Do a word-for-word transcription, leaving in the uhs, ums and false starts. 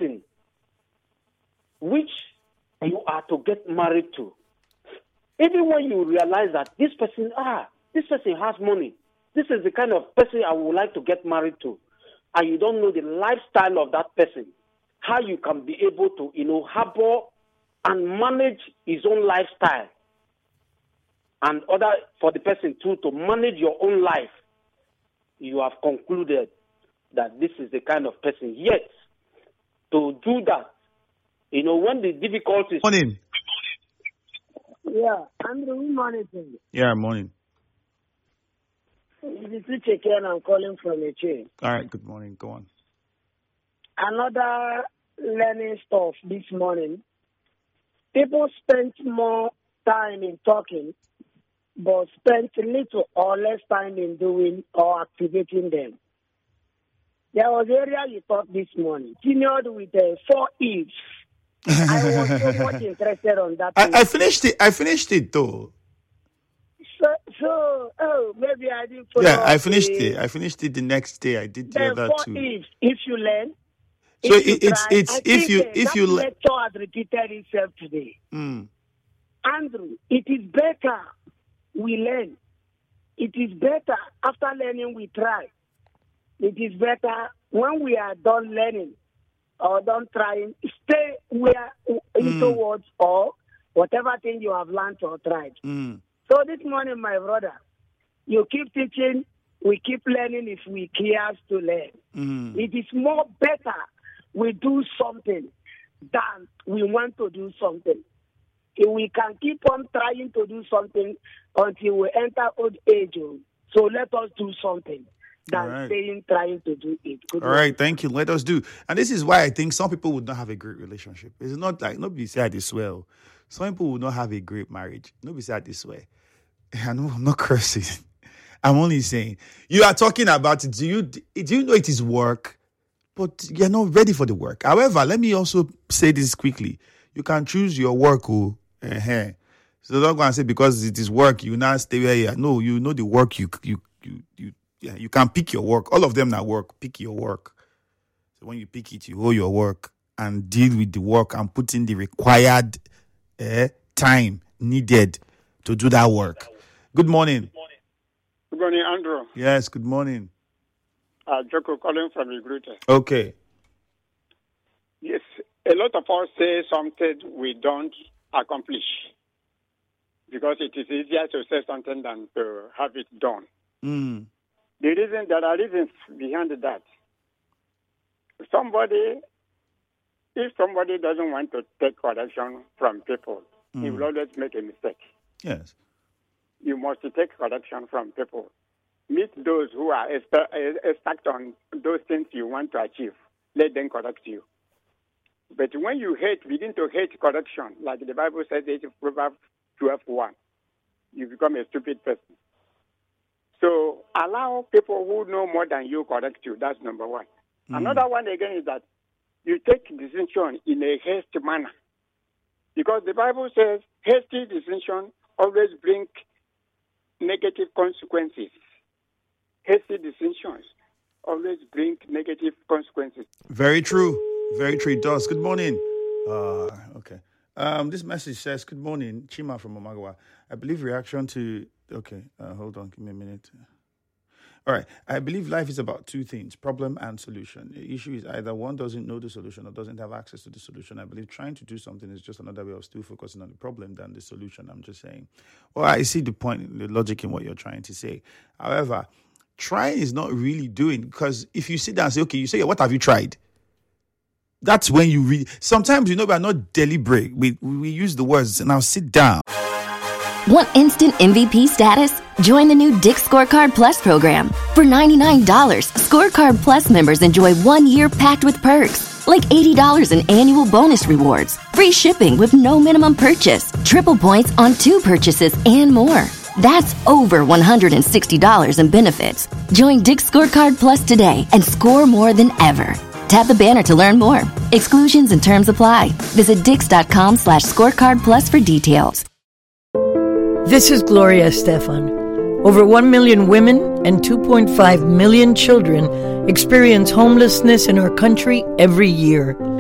person which you are to get married to, even when you realize that this person, ah, this person has money, this is the kind of person I would like to get married to, and you don't know the lifestyle of that person, how you can be able to, you know, harbor and manage his own lifestyle, and other for the person too to manage your own life, you have concluded that this is the kind of person. Yet, to do that, you know, when the difficulties... Morning. Yeah, Andrew, good morning. Yeah, morning. This is Chicken. I'm calling from a chain. All right, good morning. Go on. Another learning stuff this morning. People spent more time in talking, but spent little or less time in doing or activating them. There was an area you taught this morning, continued with uh, four ifs. I was so much interested on that. I, I finished it. I finished it though. So, so oh, maybe I didn't follow. Yeah, I finished the, it. I finished it the next day. I did the the other four two. ifs. If you learn. So if you it, it's try, it's I if think, you uh, if that you le- lecture has repeated itself today. mm. Andrew, it is better we learn. It is better after learning we try. It is better when we are done learning or done trying, stay where into Mm. words or whatever thing you have learned or tried. Mm. So this morning, my brother, you keep teaching, we keep learning if we care to learn. Mm. It is more better we do something than we want to do something. If we can keep on trying to do something until we enter old age, so let us do something than Right. staying trying to do it. Good All morning. right, thank you. Let us do. And this is why I think some people would not have a great relationship. It's not like, nobody said this well. Some people would not have a great marriage. Nobody said this way. I know I'm not cursing. I'm only saying, you are talking about it. Do you, do you know it is work? But you're not ready for the work. However, let me also say this quickly. You can choose your work. Oh, uh-huh. So don't go and say because it is work, you now stay where you are. No, you know the work you, you, you, you, yeah, you can pick your work. All of them that work, pick your work. So when you pick it, you hold your work and deal with the work and put in the required uh, time needed to do that work. Good morning. Good morning, Andrew. Yes, good morning. Uh, Joko calling from Igrute. Okay. Yes, a lot of us say something we don't accomplish because it is easier to say something than to have it done. Mm. The reason, there are reasons behind that. Somebody, if somebody doesn't want to take correction from people, Mm. he will always make a mistake. Yes. You must take correction from people. Meet those who are expert, expert on those things you want to achieve. Let them correct you. But when you hate, begin to hate correction, like the Bible says in Proverbs twelve one, you become a stupid person. So allow people who know more than you correct you. That's number one. Mm. Another one again is that you take decision in a hasty manner. Because the Bible says hasty decision always brings negative consequences. Hasty decisions always bring negative consequences. Very true. Very true. It does. Good morning. Uh, okay. Um, this message says, good morning, Chima from Omagawa. I believe reaction to... Okay, uh, hold on. Give me a minute. All right. I believe life is about two things, problem and solution. The issue is either one doesn't know the solution or doesn't have access to the solution. I believe trying to do something is just another way of still focusing on the problem than the solution. I'm just saying. Well, I see the point, the logic in what you're trying to say. However, trying is not really doing, because if you sit down and say, okay, you say, what have you tried? That's when you really... Sometimes, you know, we are not deliberate. We, we use the words, now sit down. Want instant M V P status? Join the new Dick's Scorecard Plus program. For ninety-nine dollars, Scorecard Plus members enjoy one year packed with perks, like eighty dollars in annual bonus rewards, free shipping with no minimum purchase, triple points on two purchases, and more. That's over one hundred sixty dollars in benefits. Join Dick's Scorecard Plus today and score more than ever. Tap the banner to learn more. Exclusions and terms apply. Visit dix.com slash scorecard plus for details. This is Gloria Estefan. Over one million women and two point five million children experience homelessness in our country every year.